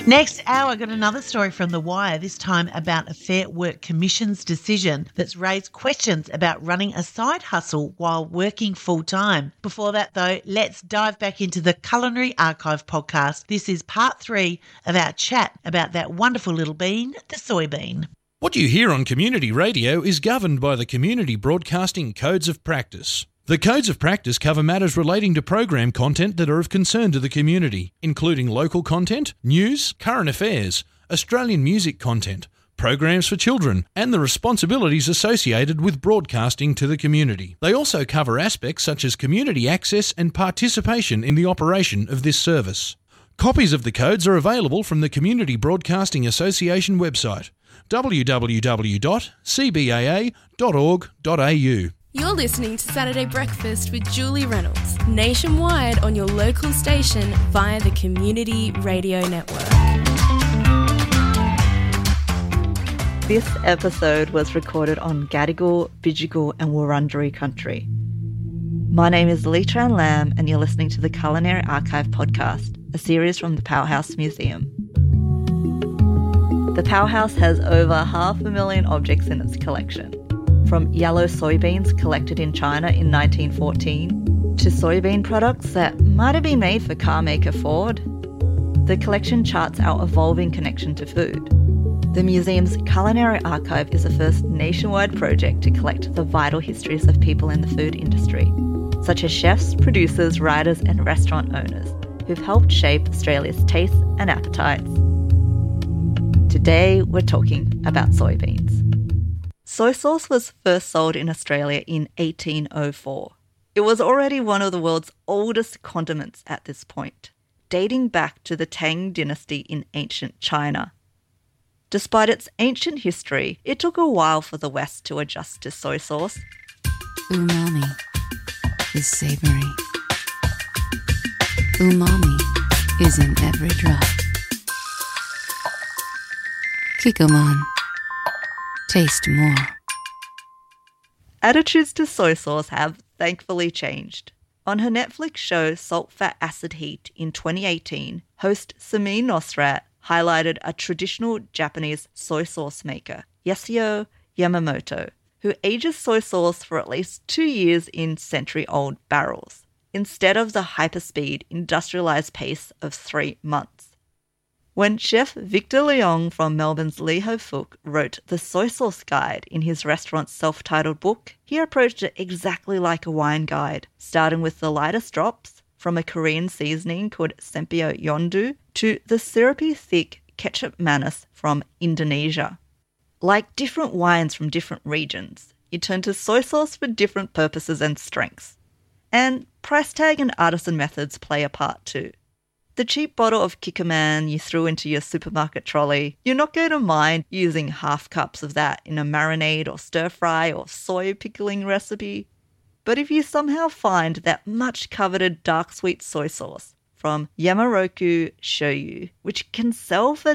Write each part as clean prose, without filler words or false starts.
Next hour, I got another story from The Wire, this time about a Fair Work Commission's decision that's raised questions about running a side hustle while working full-time. Before that, though, let's dive back into the Culinary Archive podcast. This is part 3 of our chat about that wonderful little bean, the soybean. What you hear on community radio is governed by the Community Broadcasting Codes of Practice. The Codes of Practice cover matters relating to program content that are of concern to the community, including local content, news, current affairs, Australian music content, programs for children, and the responsibilities associated with broadcasting to the community. They also cover aspects such as community access and participation in the operation of this service. Copies of the codes are available from the Community Broadcasting Association website, www.cbaa.org.au. You're listening to Saturday Breakfast with Julie Reynolds, nationwide on your local station via the Community Radio Network. This episode was recorded on Gadigal, Bidjigal and Wurundjeri country. My name is Leetran Lamb and you're listening to the Culinary Archive podcast, a series from the Powerhouse Museum. The Powerhouse has over 500,000 objects in its collection. From yellow soybeans collected in China in 1914 to soybean products that might have been made for car maker Ford, the collection charts our evolving connection to food. The museum's Culinary Archive is the first nationwide project to collect the vital histories of people in the food industry, such as chefs, producers, writers and restaurant owners who've helped shape Australia's tastes and appetites. Today we're talking about soybeans. Soy sauce was first sold in Australia in 1804. It was already one of the world's oldest condiments at this point, dating back to the Tang dynasty in ancient China. Despite its ancient history, it took a while for the West to adjust to soy sauce. Umami is savory. Umami is in every drop. Kikkoman. Taste more. Attitudes to soy sauce have thankfully changed. On her Netflix show Salt, Fat, Acid, Heat in 2018, host Samin Nosrat highlighted a traditional Japanese soy sauce maker, Yasuo Yamamoto, who ages soy sauce for at least 2 years in century-old barrels, instead of the hyperspeed industrialized pace of 3 months. When chef Victor Leong from Melbourne's Lee Ho Fook wrote the Soy Sauce Guide in his restaurant's self-titled book, he approached it exactly like a wine guide, starting with the lightest drops, from a Korean seasoning called Sempio Yondu to the syrupy thick ketchup manis from Indonesia. Like different wines from different regions, you turn to soy sauce for different purposes and strengths. And price tag and artisan methods play a part too. The cheap bottle of Kikkoman you threw into your supermarket trolley, you're not going to mind using half cups of that in a marinade or stir-fry or soy pickling recipe. But if you somehow find that much-coveted dark sweet soy sauce from Yamaroku Shoyu, which can sell for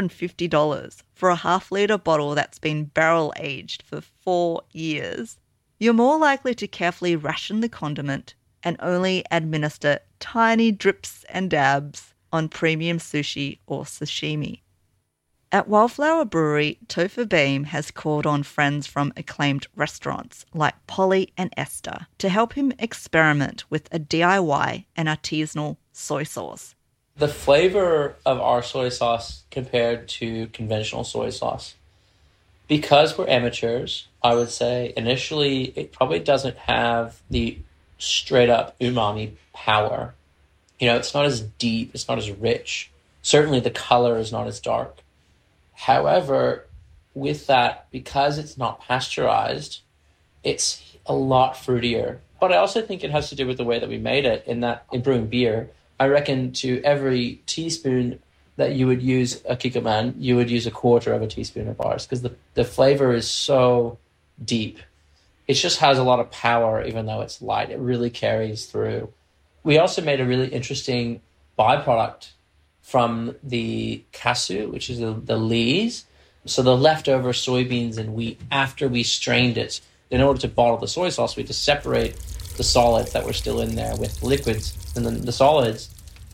$250 for a half-litre bottle that's been barrel-aged for 4 years, you're more likely to carefully ration the condiment and only administer tiny drips and dabs on premium sushi or sashimi. At Wildflower Brewery, Topher Beam has called on friends from acclaimed restaurants like Polly and Esther to help him experiment with a DIY and artisanal soy sauce. The flavor of our soy sauce compared to conventional soy sauce, because we're amateurs, I would say initially it probably doesn't have the straight up umami power. You know, it's not as deep, it's not as rich. Certainly the color is not as dark. However, with that, because it's not pasteurized, it's a lot fruitier. But I also think it has to do with the way that we made it, in that in brewing beer, I reckon to every teaspoon that you would use a Kikkoman, you would use a quarter of a teaspoon of ours, because the flavor is so deep. It just has a lot of power, even though it's light. It really carries through. We also made a really interesting byproduct from the casu, which is the lees. So the leftover soybeans and wheat after we strained it. In order to bottle the soy sauce, we had to separate the solids that were still in there with liquids and then the solids.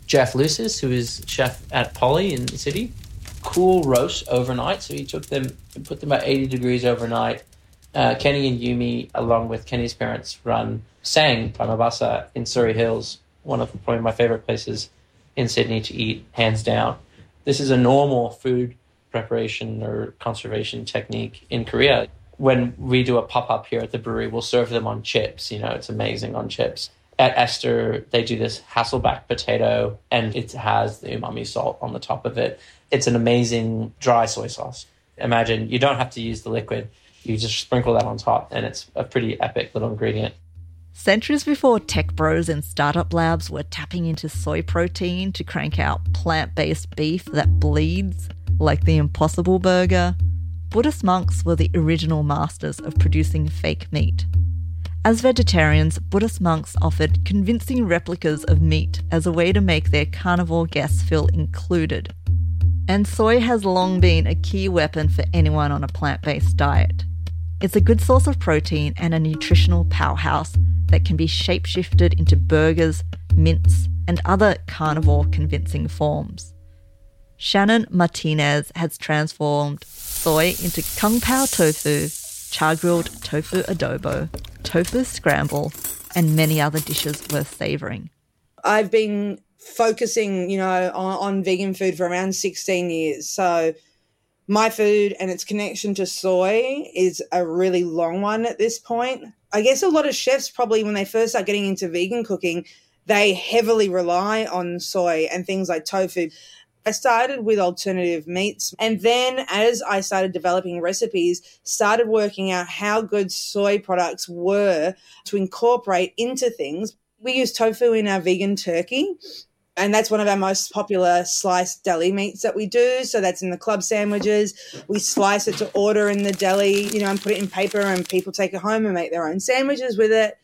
Jeff Lucis, who is chef at Polly in the city. Cool roast overnight. So he took them and put them at 80 degrees overnight. Kenny and Yumi, along with Kenny's parents, run Sang by Mabasa in Surrey Hills, one of probably my favorite places in Sydney to eat, hands down. This is a normal food preparation or conservation technique in Korea. When we do a pop-up here at the brewery, we'll serve them on chips. It's amazing on chips. At Esther, they do this Hasselback potato, and it has the umami salt on the top of it. It's an amazing dry soy sauce. Imagine you don't have to use the liquid. You just sprinkle that on top, and it's a pretty epic little ingredient. Centuries before tech bros and startup labs were tapping into soy protein to crank out plant-based beef that bleeds, like the Impossible Burger, Buddhist monks were the original masters of producing fake meat. As vegetarians, Buddhist monks offered convincing replicas of meat as a way to make their carnivore guests feel included. And soy has long been a key weapon for anyone on a plant-based diet. It's a good source of protein and a nutritional powerhouse that can be shape-shifted into burgers, mince, and other carnivore convincing forms. Shannon Martinez has transformed soy into kung pao tofu, char-grilled tofu adobo, tofu scramble, and many other dishes worth savouring. I've been focusing, on vegan food for around 16 years. So my food and its connection to soy is a really long one at this point. I guess a lot of chefs probably, when they first start getting into vegan cooking, they heavily rely on soy and things like tofu. I started with alternative meats, and then as I started developing recipes, started working out how good soy products were to incorporate into things. We use tofu in our vegan turkey, and that's one of our most popular sliced deli meats that we do. So that's in the club sandwiches. We slice it to order in the deli, and put it in paper, and people take it home and make their own sandwiches with it.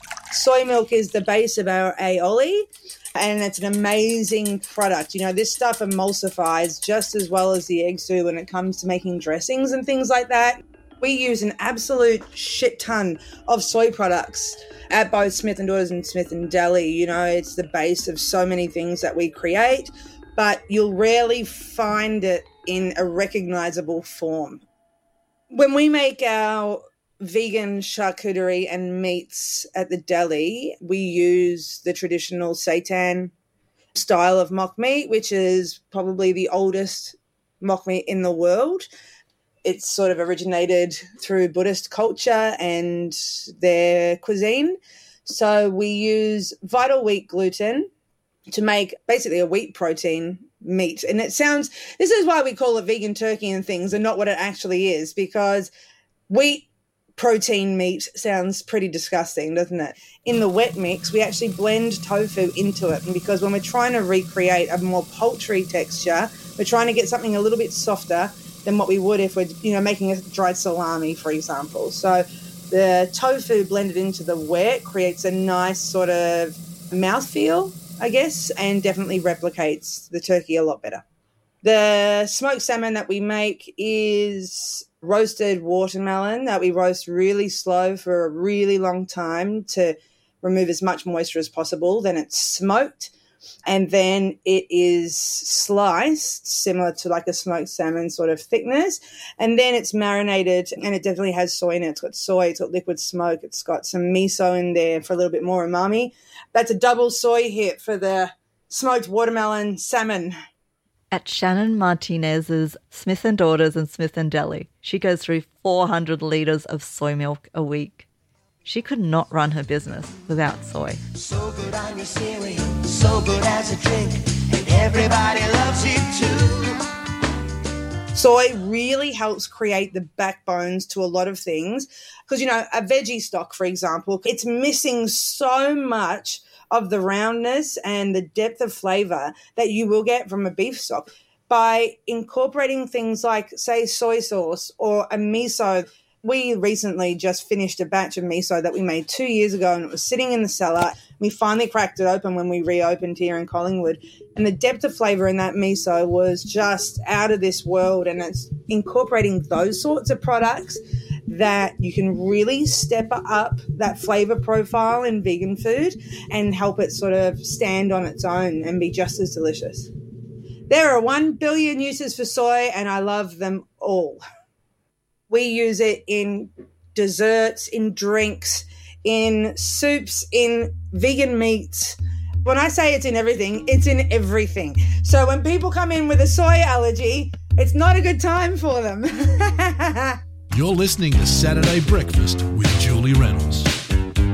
Soy milk is the base of our aioli, and it's an amazing product. This stuff emulsifies just as well as the eggs do when it comes to making dressings and things like that. We use an absolute shit ton of soy products at both Smith & Daughters and Smith & Deli. It's the base of so many things that we create, but you'll rarely find it in a recognizable form. When we make our vegan charcuterie and meats at the deli, we use the traditional seitan style of mock meat, which is probably the oldest mock meat in the world. It's sort of originated through Buddhist culture and their cuisine. So we use vital wheat gluten to make basically a wheat protein meat. And this is why we call it vegan turkey and things and not what it actually is, because wheat protein meat sounds pretty disgusting, doesn't it? In the wet mix, we actually blend tofu into it. And because when we're trying to recreate a more poultry texture, we're trying to get something a little bit softer than what we would if we're, making a dried salami, for example. So the tofu blended into the wet creates a nice sort of mouthfeel, I guess, and definitely replicates the turkey a lot better. The smoked salmon that we make is roasted watermelon that we roast really slow for a really long time to remove as much moisture as possible. Then it's smoked, and then it is sliced similar to like a smoked salmon sort of thickness, and then it's marinated, and it definitely has soy in it. It's got soy, it's got liquid smoke, it's got some miso in there for a little bit more umami. That's a double soy hit for the smoked watermelon salmon. At Shannon Martinez's Smith & Daughters and Smith & Deli, she goes through 400 litres of soy milk a week. She could not run her business without soy. So good on your cereal, so good as a drink, and everybody loves it too. Soy really helps create the backbones to a lot of things because, a veggie stock, for example, it's missing so much of the roundness and the depth of flavour that you will get from a beef stock. By incorporating things like, say, soy sauce or a miso. We recently just finished a batch of miso that we made 2 years ago, and it was sitting in the cellar. We finally cracked it open when we reopened here in Collingwood, and the depth of flavour in that miso was just out of this world, and it's incorporating those sorts of products that you can really step up that flavor profile in vegan food and help it sort of stand on its own and be just as delicious. There are 1 billion uses for soy, and I love them all. We use it in desserts, in drinks, in soups, in vegan meats. When I say it's in everything, it's in everything. So when people come in with a soy allergy, it's not a good time for them. You're listening to Saturday Breakfast with Julie Reynolds.